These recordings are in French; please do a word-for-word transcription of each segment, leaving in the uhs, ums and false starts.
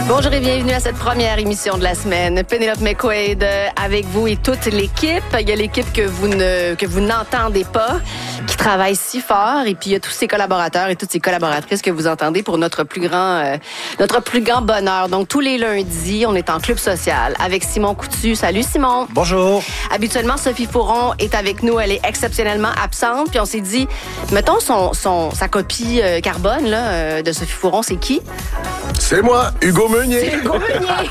Bonjour et bienvenue à cette première émission de la semaine. Pénélope McQuaid avec vous et toute l'équipe. Il y a l'équipe que vous ne que vous n'entendez pas, qui travaille si fort, et puis il y a tous ces collaborateurs et toutes ces collaboratrices que vous entendez pour notre plus grand euh, notre plus grand bonheur. Donc tous les lundis, on est en club social avec Simon Coutu. Salut Simon. Bonjour. Habituellement, Sophie Fauron est avec nous. Elle est exceptionnellement absente. Puis on s'est dit, mettons son son sa copie euh, carbone là euh, de Sophie Fauron, c'est qui? C'est moi, Hugo Meunier. C'est Hugo Meunier.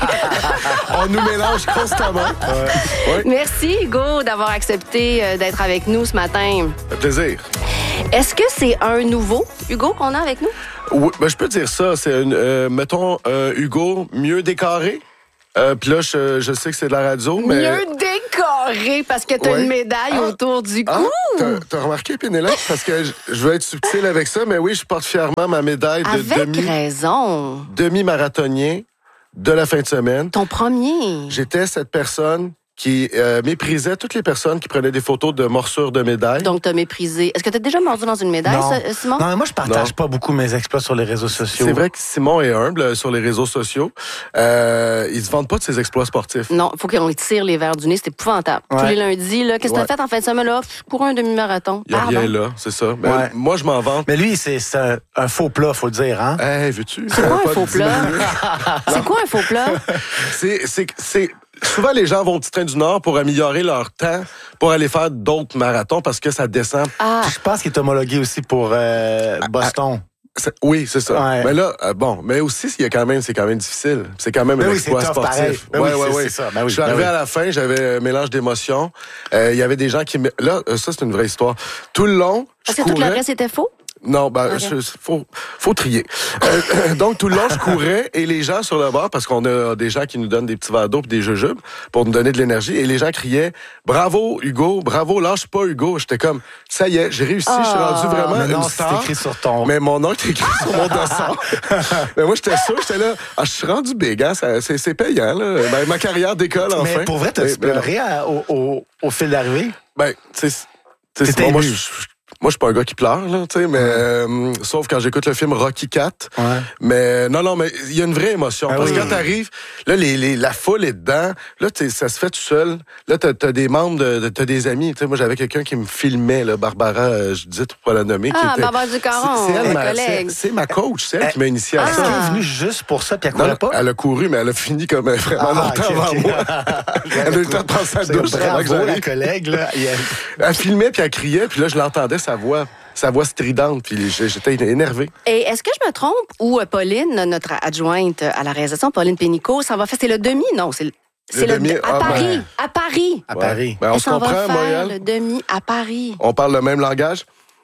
On nous mélange constamment. Ouais. Ouais. Merci, Hugo, d'avoir accepté euh, d'être avec nous ce matin. Un plaisir. Est-ce que c'est un nouveau Hugo qu'on a avec nous? Oui, ben, je peux dire ça. C'est une, euh, mettons, euh, Hugo mieux décoré. Euh, Puis là, je, je sais que c'est de la radio, mais... Mieux décoré, parce que t'as Ouais. une médaille Ah. autour du cou. Ah, t'as, t'as remarqué, Pénélope? Parce que je, je veux être subtil avec ça, mais oui, je porte fièrement ma médaille de Avec demi, raison. demi-marathonien de la fin de semaine. Ton premier. J'étais cette personne qui euh, méprisait toutes les personnes qui prenaient des photos de morsures de médailles. Donc, t'as méprisé. Est-ce que t'as déjà mordu dans une médaille, Non. ça, Simon? Non, mais moi, je partage Non. pas beaucoup mes exploits sur les réseaux sociaux. C'est vrai que Simon est humble sur les réseaux sociaux. Euh, il se vante pas de ses exploits sportifs. Non, il faut qu'on lui tire les verres du nez. C'est épouvantable. Ouais. Tous les lundis, là, qu'est-ce que Ouais. t'as fait en fin de semaine? Là, pour un demi-marathon. Il n'y a Pardon. rien là, c'est ça. Mais Ouais. moi, je m'en vante. Mais lui, c'est, c'est un, un faux plat, faut le dire, hein? Hey, veux-tu? C'est quoi un Pas faux de plat? diminuer. C'est quoi un faux plat? C'est, c'est, c'est... Souvent, les gens vont au Petit Train du Nord pour améliorer leur temps pour aller faire d'autres marathons parce que ça descend. Ah, Je pense qu'il est homologué aussi pour euh, Boston. C'est- oui, c'est ça. Ouais. Mais là, euh, bon, mais aussi, il y a quand même, c'est quand même difficile. C'est quand même Ben un oui, exploit c'est tough, sportif. pareil. Ben oui, c'est- c'est ça. Ben oui, Je suis ben arrivé oui. à la fin, j'avais un mélange d'émotions. Euh, Il y avait des gens qui... me- Là, euh, ça, c'est une vraie histoire. Tout le long, parce je que tout le courais... reste était faux? Non, ben, Ok. je, faut, faut trier. Euh, donc, tout le long, je courais et les gens sur le bord, parce qu'on a des gens qui nous donnent des petits verres d'eau et des jujubes pour nous donner de l'énergie, et les gens criaient « Bravo, Hugo! Bravo, lâche pas, Hugo! » J'étais comme « Ça y est, j'ai réussi, je suis rendu vraiment Mais une non, c'est star. » écrit sur ton... Mais mon nom était écrit sur mon dossard. Mais moi, j'étais sûr, j'étais là, ah, je suis rendu big, hein, ça- c'est, c'est payant, là. Ben, ma carrière décolle, enfin. Mais pour vrai, t'as-tu Mais- mais- pleuré à- au, au, au fil d'arrivée? Ben, tu sais, tu sais, T'étais Simon, moi, ému. je moi, je suis pas un gars qui pleure, là, tu sais, mais euh, sauf quand j'écoute le film Rocky quatre. Ouais. Mais non, non, mais il y a une vraie émotion. Ah parce oui. que quand t'arrives, là, les, les, la foule est dedans. Là, t'es- ça se fait tout seul. Là, t'as, t'as des membres, de, de- t'as des amis. Tu sais, moi, j'avais quelqu'un qui me filmait, là, Barbara, euh, je disais pour pas la nommer. Ah, qui était, Barbara Ducaron, c'est, c'est elle, ma ma, collègue. c'est, c'est ma coach, c'est elle qui m'a initié à Ah. Est-ce ça. qu'elle est venue juste pour ça, puis elle Non, courait pas? elle a couru, mais elle a fini comme euh, vraiment Ah, longtemps ok, avant ok. moi. Elle a eu le temps de prendre sa C'est douche avant que bravo, la j'arrive. collègue, là. Il y a- Elle filmait puis elle criait, puis là, je l'entendais, sa voix, sa voix stridente, puis j'ai- j'étais énervé. Et est-ce que je me trompe ou euh, Pauline, notre adjointe à la réalisation, Pauline Pénicaud, ça va faire, c'est le demi? Non, c'est le, c'est le, demi, à ah, Paris. ben. À Paris. À Ouais. Paris. Ben, on Elle se s'en va comprend, faire Montréal? le demi à Paris. On parle le même langage?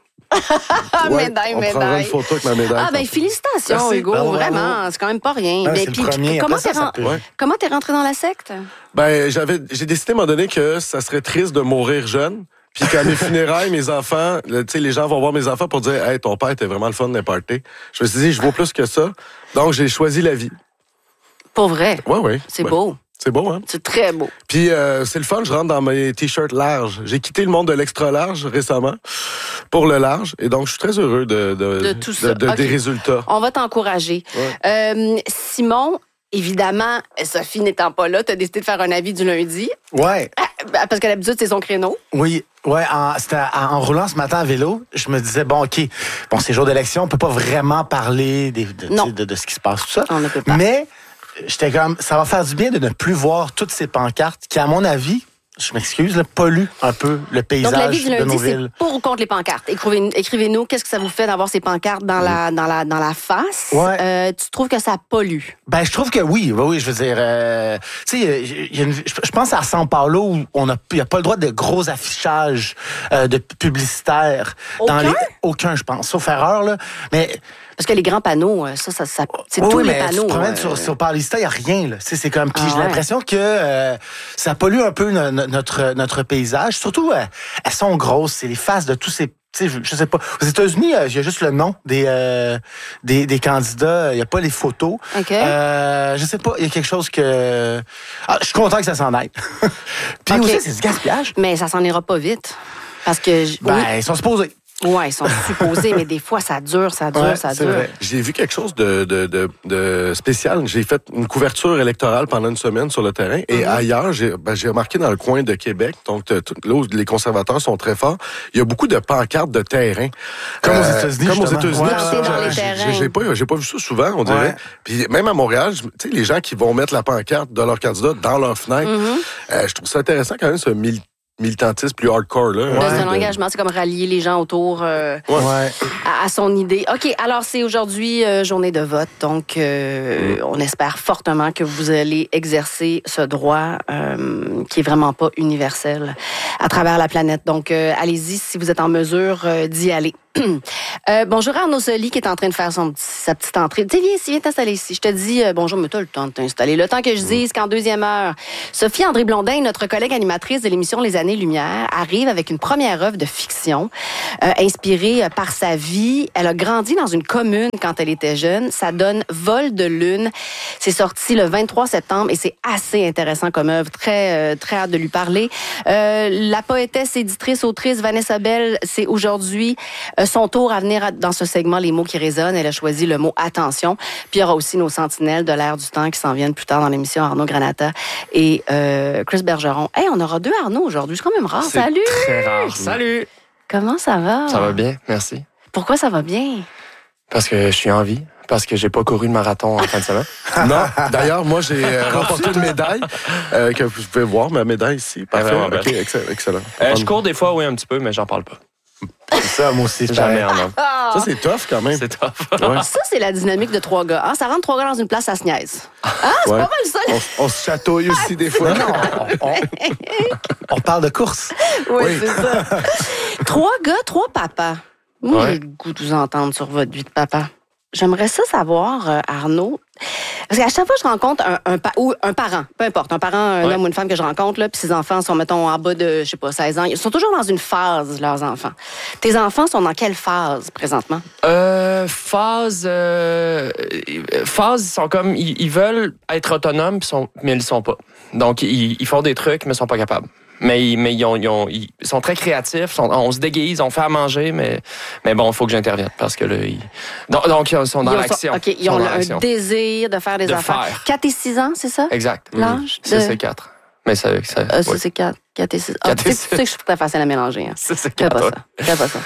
Ah, Ouais, médaille, on prendra médaille. une photo avec ma médaille. Ah, ben félicitations, Merci. Hugo. Bravo, vraiment, bravo. c'est quand même pas rien. Ah, Mais c'est le puis, premier. comment Après t'es ça, ça ren- peut- Ouais. comment t'es rentré dans la secte? Ben, j'avais, j'ai décidé à un moment donné que ça serait triste de mourir jeune. Puis qu'à mes funérailles, mes enfants, là, tu sais, les gens vont voir mes enfants pour dire « Hey, ton père était vraiment le fun d'un party. » Je me suis dit, je vaux plus que ça. Donc, j'ai choisi la vie. Pour vrai. Ouais, ouais. C'est Ben, beau. C'est beau, hein? C'est très beau. Puis euh, c'est le fun, je rentre dans mes t-shirts larges. J'ai quitté le monde de l'extra large récemment pour le large. Et donc, je suis très heureux de, de, De tout ça. de- Ok. des résultats. On va t'encourager. Ouais. Euh, Simon, évidemment, Sophie n'étant pas là, t'as décidé de faire un avis du lundi. Ouais. Ah, parce que d'habitude, c'est son créneau. Oui, ouais, en, c'était en, en roulant ce matin à vélo, je me disais, bon, OK, bon, c'est jour d'élection, on peut pas vraiment parler des, de, Non. tu sais, de, de ce qui se passe, tout ça. On ne peut pas. Mais j'étais comme, ça va faire du bien de ne plus voir toutes ces pancartes qui, à mon avis, je m'excuse, là, polluent un peu le Donc, paysage l'avis du de nos lundi, c'est villes. pour ou contre les pancartes. Écrivez- Écrivez-nous, qu'est-ce que ça vous fait d'avoir ces pancartes dans, la, dans, la, dans la face? Ouais. Euh, tu trouves que ça pollue? Ben, je trouve que oui, oui, oui, je veux dire, euh, tu sais, il y a une- je je pense à São Paulo où on a, il y a pas le droit de gros affichages euh, de publicitaires dans Aucun? les, aucun, je pense, sauf erreur là, mais Parce que les grands panneaux, euh, ça, ça, ça c'est oui, tous oui, les mais panneaux. Tu te promènes euh, sur, sur Paulista, il n'y a rien. Là. C'est, c'est comme, puis Ah j'ai ouais. l'impression que euh, ça pollue un peu no- no- notre, notre paysage. Surtout, euh, elles sont grosses. C'est les faces de tous ces... tu sais, Je, je sais pas. Aux États-Unis, euh, il y a juste le nom des, euh, des, des candidats. Il n'y a pas les photos. OK. Euh, je sais pas. Il y a quelque chose que... Ah, je suis content que ça s'en aille. Puis OK. aussi, c'est du gaspillage. Mais ça s'en ira pas vite. Parce que... j- Ben, oui. ils sont supposés. Ouais, ils sont supposés, mais des fois, ça dure, ça dure, Ouais, ça c'est dure. vrai. J'ai vu quelque chose de, de, de, de spécial. J'ai fait une couverture électorale pendant une semaine sur le terrain. Et Mm-hmm. ailleurs, j'ai, ben, j'ai remarqué dans le coin de Québec, donc t- t- là où les conservateurs sont très forts, il y a beaucoup de pancartes de terrain. Comme aux Euh, États-Unis, Comme aux justement. États-Unis. Ouais, Puis ça, ouais, dans les j'ai- terrains. j'ai, j'ai pas, j'ai pas vu ça souvent, on dirait. Ouais. Puis même à Montréal, je- tu sais, les gens qui vont mettre la pancarte de leur candidat dans leur fenêtre, Mm-hmm. euh, je trouve ça intéressant quand même, ce mil- militantisme plus hardcore, là. De- C'est un De- engagement, c'est comme rallier les gens autour euh, Ouais. à, à son idée. OK, alors c'est aujourd'hui euh, journée de vote, donc euh, on espère fortement que vous allez exercer ce droit euh, qui est vraiment pas universel à travers la planète. Donc euh, allez-y si vous êtes en mesure euh, d'y aller. Euh, bonjour Arnaud Soli qui est en train de faire son petit, sa petite entrée. Tu sais, viens ici, viens t'installer ici. Je te dis euh, bonjour, mais t'as le temps de t'installer. Le temps que je dise qu'en deuxième heure, Sophie André Blondin, notre collègue animatrice de l'émission Les Années-Lumière, arrive avec une première œuvre de fiction euh, inspirée euh, par sa vie. Elle a grandi dans une commune quand elle était jeune. Ça donne Vol de lune. C'est sorti le vingt-trois septembre et c'est assez intéressant comme œuvre. Très, euh, très hâte de lui parler. Euh, la poétesse, éditrice, autrice Vanessa Bell, c'est aujourd'hui euh, son tour à venir dans ce segment Les mots qui résonnent. Elle a choisi le mot attention. Puis il y aura aussi nos sentinelles de l'air du temps qui s'en viennent plus tard dans l'émission, Arnaud Granata et euh, Chris Bergeron. Hey, on aura deux Arnaud aujourd'hui. C'est quand même rare. C'est Salut! très rare. Salut! Comment ça va? Ça va bien, merci. Pourquoi ça va bien? Parce que je suis en vie. Parce que j'ai pas couru le marathon en fin de semaine. Non, d'ailleurs, moi, j'ai euh, remporté une médaille euh, que vous pouvez voir, ma médaille ici. Parfait. vraiment belle. OK, excellent. excellent. Euh, je cours des fois, oui, un petit peu, mais j'en parle pas. C'est ça, moi aussi. c'est Jamais pareil. en homme. Ça, c'est tough quand même. C'est top. Ouais. Ça, c'est la dynamique de trois gars. Ah, ça rentre trois gars dans une place, ça se niaise. Ah, c'est Ouais. pas mal ça. On, on se chatouille aussi des fois. on, on parle de course. Oui, Oui. c'est ça. Trois gars, trois papas. Moi, Ouais. j'ai le goût de vous entendre sur votre vie de papa. J'aimerais ça savoir, euh, Arnaud, parce qu'à chaque fois que je rencontre un, un, pa- ou un parent, peu importe, un parent, un Ouais. homme ou une femme que je rencontre, là, puis ses enfants sont, mettons, en bas de, je sais pas, seize ans, ils sont toujours dans une phase, leurs enfants. Tes enfants sont dans quelle phase, présentement? Euh, phase, euh, phase, ils sont comme, ils, ils veulent être autonomes, puis sont, mais ils le sont pas. Donc, ils, ils font des trucs, mais ils sont pas capables. Mais, ils- mais ils, ont, ils, ont, ils sont très créatifs, sont- on se déguise, on fait à manger, mais, mais bon, il faut que j'intervienne parce que là, ils, donc, donc, ils sont dans Ils ont- l'action. OK, ils ont sont dans un l'action. désir de faire des De affaires. faire. quatre et six ans, c'est ça? Exact. L'âge Ça, de- c'est quatre. Mais ça, ça, Euh, ça, oui. c'est quatre. quatre et six. Ah, Quatre tu et sais, tu sais que je suis très facile à mélanger. Hein. Ça, c'est Fais quatre. pas ouais. ça. Fais pas ça.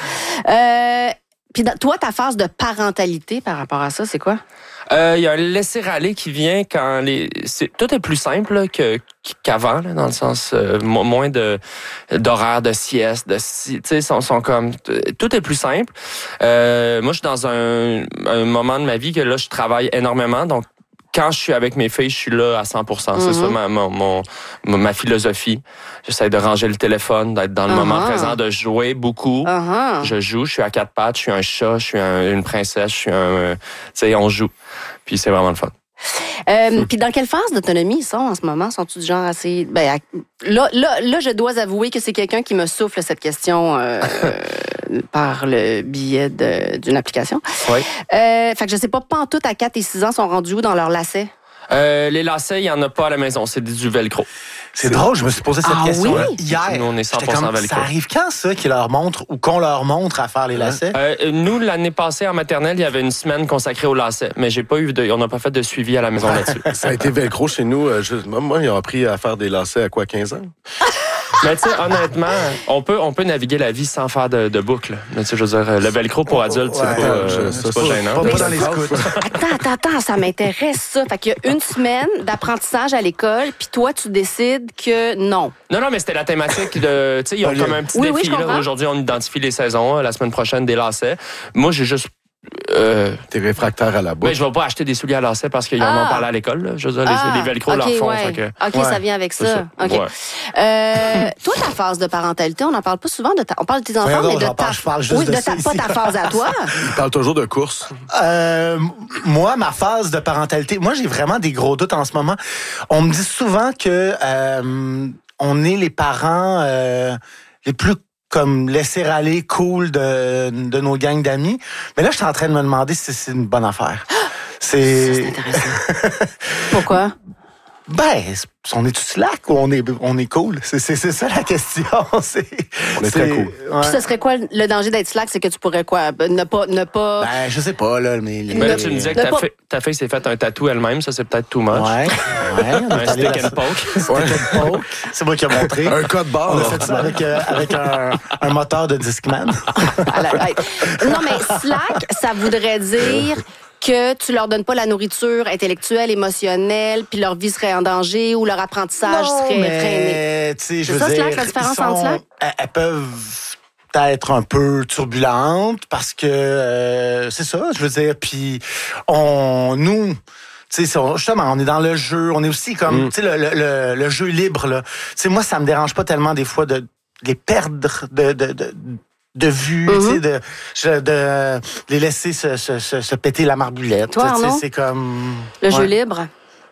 Euh, puis dans- toi, ta phase de parentalité par rapport à ça, c'est quoi? Euh, Il y a un laisser-aller qui vient quand les. C'est, tout est plus simple là, que, qu'avant, là, dans le sens euh, mo- moins de d'horaires de sieste, de si- tu sais, sont, sont comme tout est plus simple. Euh, moi, je suis dans un, un moment de ma vie que là, je travaille énormément, donc. Quand je suis avec mes filles, je suis là à cent pour cent. C'est Mhm. ça ma, mon, mon, ma philosophie. J'essaie de ranger le téléphone, d'être dans le Uh-huh. moment présent, de jouer beaucoup. Uh-huh. Je joue, je suis à quatre pattes, je suis un chat, je suis un- une princesse, je suis un... euh, tu sais, on joue. Puis c'est vraiment le fun. Euh, Puis dans quelle phase d'autonomie ils sont en ce moment? Sont-ils du genre assez... Ben, à- là, là, là, je dois avouer que c'est quelqu'un qui me souffle cette question euh, euh, par le biais de- d'une application. Oui. Euh, fait que je sais pas, pas en tout à quatre et six ans sont rendus où dans leur lacet? Euh, les lacets, il n'y en a pas à la maison. C'est du velcro. C'est drôle, je me suis posé cette Ah question oui? hier. Nous, on est cent pour cent J'étais comme, velcro. ça arrive quand, ça, qu'ils leur montrent ou qu'on leur montre à faire les lacets? Euh, nous, l'année passée, en maternelle, il y avait une semaine consacrée aux lacets. Mais j'ai pas eu de, on n'a pas fait de suivi à la maison là-dessus. Ça a été velcro chez nous. euh, juste- moi, moi, ils ont appris à faire des lacets à quoi, quinze ans? Mais tu sais, honnêtement, on peut, on peut naviguer la vie sans faire de, de boucle. Mais tu sais, je veux dire, le velcro pour adultes, c'est Ouais, pas, euh, je- c'est ça, pas ça, gênant. Pas, Mais pas dans les ça- scouts. Attends, attends, attends, ça m'intéresse, ça. Fait qu'il y a une semaine d'apprentissage à l'école, puis toi, tu décides que non. Non, non, mais c'était la thématique de. Tu sais, ils ont Ok. comme un petit Oui, oui, défi. je comprends. là. Aujourd'hui, on identifie les saisons. La semaine prochaine, des lacets. Moi, j'ai juste. Euh, T'es réfractaire à la ben, bouche. je vais pas acheter des souliers à lacets parce qu'ils en Ah. ont parlé à l'école. là. Je veux dire, les- Ah, les, velcro ok, leur font. ouais. fait que- OK, Ouais. ça vient avec C'est ça. ça. OK. Ouais. Euh, toi, ta phase de parentalité, on n'en parle pas souvent de ta... On parle de tes enfants, Voyons donc, mais de j'en ta... parle- je parle juste oui, de de ça ta... pas ici. ta phase à toi. Ils parlent toujours de course. Euh, moi, ma phase de parentalité, moi, j'ai vraiment des gros doutes en ce moment. On me dit souvent que euh, on est les parents euh, les plus comme laisser aller cool de, de nos gangs d'amis. Mais là, je suis en train de me demander si c'est une bonne affaire. Ça, C'est c'est intéressant. Pourquoi? Ben, on est-tu slack ou on est, on est cool? C'est, c'est, c'est ça la question. c'est, on est, c'est, très cool. Ouais. Puis ce serait quoi le danger d'être slack? C'est que tu pourrais quoi? Ne pas... Ne pas... Ben, je sais pas, là, mais... Ben, là, tu me disais que ta, pas... fille, ta fille s'est fait un tatou elle-même. Ça, c'est peut-être too much. Ouais, ouais. Un stick and poke. Ouais. poke. C'est moi qui ai montré. Un code barre. On a fait ça avec, euh, avec un, un moteur de Discman. Non, mais slack, ça voudrait dire... que tu leur donnes pas la nourriture intellectuelle, émotionnelle, puis leur vie serait en danger ou leur apprentissage non, serait mais, freiné. C'est ça, dire, Slack, la différence sont, entre Slack? Elles peuvent être un peu turbulentes parce que euh, c'est ça, je veux dire. Puis on, nous. Tu sais, justement, on est dans le jeu, on est aussi comme, mm. tu sais, le, le, le jeu libre, là. Tu sais, moi, ça me dérange pas tellement des fois de, de les perdre de, de, de, de vue, mm-hmm. tu sais, de, de, de les laisser se, se, se, se péter la marboulette. Toi, tu sais, c'est comme... Le ouais. jeu libre?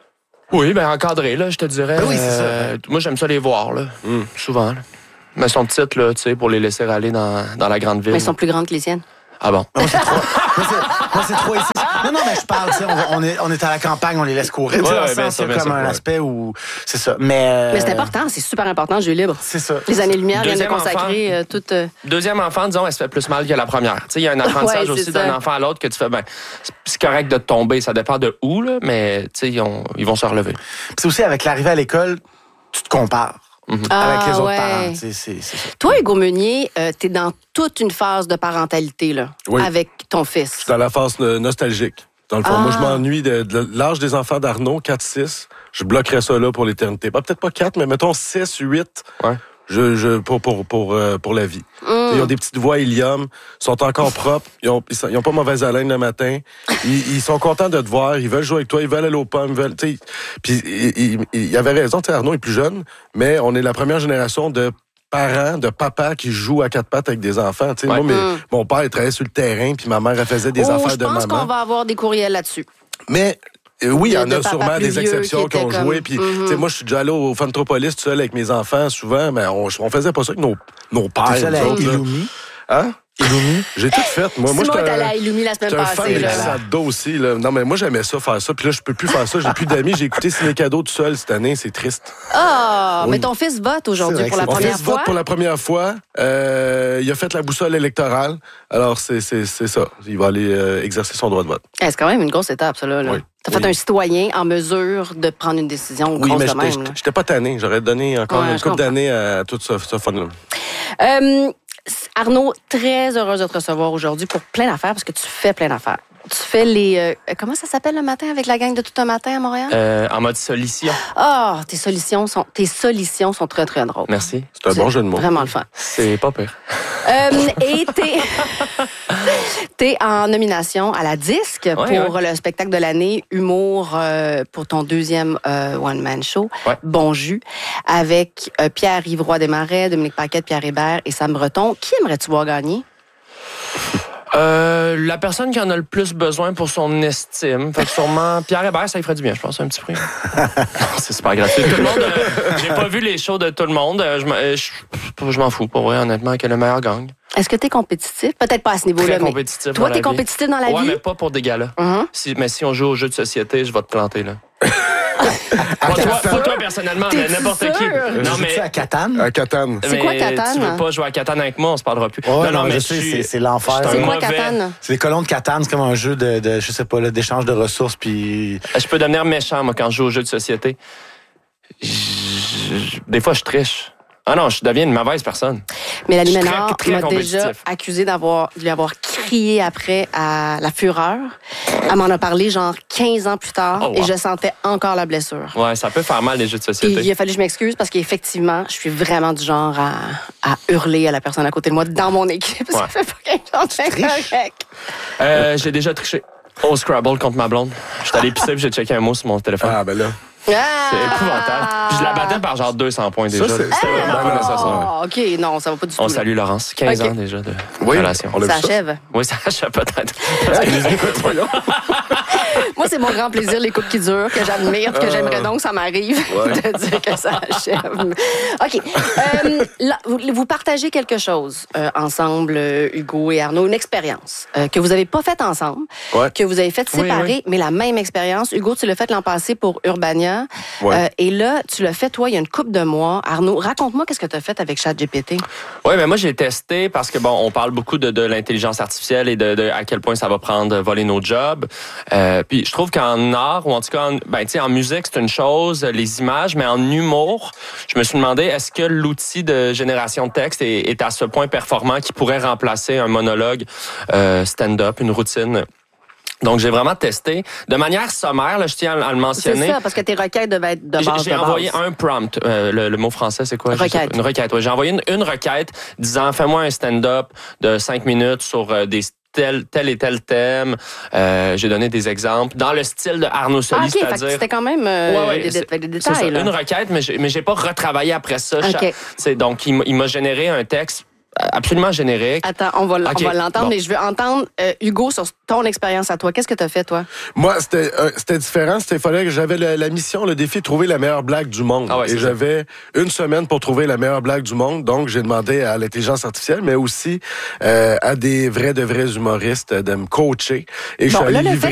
Oui, bien encadré, là, je te dirais. Ben oui, c'est euh, ça. Moi, j'aime ça les voir, là, mm. souvent. Là. Mais elles sont petites, là, tu sais, pour les laisser aller dans, dans la grande ville. Mais elles sont plus grandes que les siennes. Ah bon? Moi, c'est trop. Moi, c'est, moi, c'est trop ici. Non, non, mais je parle, tu sais, on, on, est, on est à la campagne, on les laisse courir. Ouais, tu sais, ouais, dans le sens, il y a comme un ouais. aspect où. C'est ça. Mais. Euh... Mais c'est important, c'est super important, le jeu libre. C'est ça. Les années-lumière viennent de consacrer enfant, euh, toute. Euh... Deuxième enfant, disons, elle se fait plus mal que la première. Tu sais, il y a un apprentissage ouais, aussi d'un enfant à l'autre que tu fais, ben, c'est correct de tomber, ça dépend de où, là, mais tu sais, ils, ils vont se relever. Puis c'est aussi avec l'arrivée à l'école, tu te compares. Mm-hmm. Ah, avec les autres ouais. parents. C'est, c'est, c'est Toi, Hugo Meunier, euh, t'es dans toute une phase de parentalité, là, oui. avec ton fils. Je suis dans la phase nostalgique. Dans le fond, ah. moi, je m'ennuie de, de l'âge des enfants d'Arnaud, quatre six. Je bloquerais ça là pour l'éternité. Bah, peut-être pas quatre, mais mettons six, huit. Ouais. Je, je, pour, pour, pour, euh, pour la vie. Mm. Ils ont des petites voix hélium, sont encore propres, ils ont, ils ont pas mauvaise haleine le matin, ils, ils sont contents de te voir, ils veulent jouer avec toi, ils veulent aller aux pommes, ils veulent, tu sais. Puis il, il, il avait raison, tu sais, Arnaud est plus jeune, mais on est la première génération de parents, de papas qui jouent à quatre pattes avec des enfants. Tu sais, ouais. Moi, mes, mm. mon père il travaillait sur le terrain, puis ma mère elle faisait des oh, affaires de maman. Je pense qu'on va avoir des courriels là-dessus. Mais Euh, oui, il y en a sûrement des vieux, exceptions qui, qui ont comme... joué. Puis, mm-hmm. tu sais, moi, je suis déjà allé au Fantropolis tout seul avec mes enfants, souvent, mais on, on faisait pas ça avec nos, nos pères. T'es seul à Illumi? Hein? Illumi? J'ai tout fait. Moi, moi j'étais allé à Illumi la semaine passée. J'étais un fan de aussi. Là. Non, mais moi, j'aimais ça, faire ça. Puis là, je peux plus faire ça. J'ai plus d'amis. J'ai écouté Ciné Cadeau tout seul cette année. C'est triste. Ah, oh, oui. Mais ton fils vote aujourd'hui pour la Mon première fils fois. vote pour la première fois. Euh, il a fait la boussole électorale. Alors, c'est, c'est, c'est ça. Il va aller euh, exercer son droit de vote. Eh, c'est quand même une grosse étape, ça, là. là. Oui. T'as fait oui. un citoyen en mesure de prendre une décision oui, grosse mais de j'étais, même. J'étais, j'étais pas tanné. J'aurais donné encore ouais, une couple d'années à tout ce, ce fun-là. Euh, Arnaud, très heureuse de te recevoir aujourd'hui pour plein d'affaires, parce que tu fais plein d'affaires. Tu fais les... Euh, comment ça s'appelle le matin avec la gang de Tout un matin à Montréal? Euh, en mode solution. Ah, oh, tes solutions sont tes solutions sont très, très drôles. Merci. C'est un bon jeu de mots. Vraiment le fun. C'est pas pire. Euh, et t'es... t'es en nomination à la Disque ouais, pour ouais. le spectacle de l'année Humour euh, pour ton deuxième euh, one-man show, ouais. Bon Jus, avec euh, Pierre-Yves Roy Desmarais, Dominique Paquette, Pierre Hébert et Sam Breton. Qui aimerais-tu voir gagner? Euh, la personne qui en a le plus besoin pour son estime. Fait que sûrement Pierre Hébert, ça lui ferait du bien, je pense, un petit prix. C'est super gratuit. Tout le monde, euh, j'ai pas vu les shows de tout le monde. Je, je, je m'en fous, pour vrai, honnêtement, que le meilleur gagne. Est-ce que t'es compétitif? Peut-être pas à ce niveau-là, Très mais compétitif toi, t'es vie. compétitif dans la ouais, vie? Ouais, mais pas pour des galas. Uh-huh. Si, mais si on joue aux jeux de société, je vais te planter, là. Pas toi, pas toi personnellement, mais n'importe sûr? qui. Non, mais à Catane. À Catane. C'est quoi Catane? Tu veux pas jouer à Catane avec moi, on se parlera plus. Oh, non, non, non, mais je sais, suis, c'est, c'est l'enfer. C'est quoi mauvais... Catane? C'est les colons de Catane, c'est comme un jeu de, de je sais pas, là, d'échange de ressources, puis. Je peux devenir méchant, moi, quand je joue aux jeux de société. Je... Des fois, je triche. Ah non, je deviens une mauvaise personne. Mélanie Ménard m'a déjà accusé d'avoir, de lui avoir crié après à la fureur. Elle m'en a parlé genre quinze ans plus tard oh, wow. et je sentais encore la blessure. Ouais, ça peut faire mal les jeux de société. Et il a fallu que je m'excuse parce qu'effectivement, je suis vraiment du genre à, à hurler à la personne à côté de moi dans mon équipe. Ouais. Ça fait pas quelque chose de correct. Euh, j'ai déjà triché au Scrabble contre ma blonde. J'étais allé pisser et j'ai checké un mot sur mon téléphone. Ah, ben là. Ah! C'est épouvantable. Puis je la battais par genre deux cents points déjà. Ça, c'est, C'était ah! vraiment pas nécessaire. Oh, OK, non, ça va pas du tout. On salue Laurence. quinze okay. ans déjà de oui, relation. On ça achève. Ça. Oui, ça achève peut-être. Okay. Moi, c'est mon grand plaisir, les couples qui durent, que j'admire, que Euh, j'aimerais donc, ça m'arrive ouais. de dire que ça achève. OK. Euh, là, vous, vous partagez quelque chose euh, ensemble, euh, Hugo et Arnaud, une expérience euh, que vous n'avez pas faite ensemble, Ouais. que vous avez faite Oui, séparée, oui. mais la même expérience. Hugo, tu l'as fait l'an passé pour Urbania. Ouais. Euh, et là, tu l'as fait, toi, il y a une couple de mois. Arnaud, raconte-moi qu'est-ce que tu as fait avec ChatGPT. Oui, mais moi, j'ai testé parce que, bon, on parle beaucoup de, de l'intelligence artificielle et de, de à quel point ça va prendre voler nos jobs. Euh, puis je trouve qu'en art, ou en tout cas, en, ben, tu sais, en musique, c'est une chose, les images, mais en humour, je me suis demandé, est-ce que l'outil de génération de texte est, est à ce point performant qu'il pourrait remplacer un monologue euh, stand-up, une routine? Donc, j'ai vraiment testé. De manière sommaire, là, je tiens à le mentionner. C'est ça, parce que tes requêtes devaient être de J'ai- base. J'ai de base. envoyé un prompt. Euh, le, le mot français, c'est quoi? Je sais Requête. pas. Une requête, oui. J'ai envoyé une, une requête disant, fais-moi un stand-up de cinq minutes sur euh, des tel, tel et tel thème. Euh, j'ai donné des exemples. Dans le style de Arnaud Soli, Ah, OK, fait que c'est-à-dire... c'était quand même euh, Ouais, ouais, des, c'est- des- des C'est ça, détails. là. une requête, mais j'ai, mais j'ai pas retravaillé après ça. OK. Cha- c'est, donc, il m'a, il m'a généré un texte absolument générique. Attends, on va, l- OK, on va l'entendre, bon. mais je veux entendre euh, Hugo sur ton expérience à toi. Qu'est-ce que tu as fait, toi? Moi, c'était euh, c'était différent. C'était fallait que j'avais la, la mission, le défi de trouver la meilleure blague du monde. Ah ouais, Et c'est j'avais une semaine pour trouver la meilleure blague du monde. Donc, j'ai demandé à l'intelligence artificielle, mais aussi euh, à des vrais de vrais humoristes de me coacher. Et je Bon, suis allé là, le livrer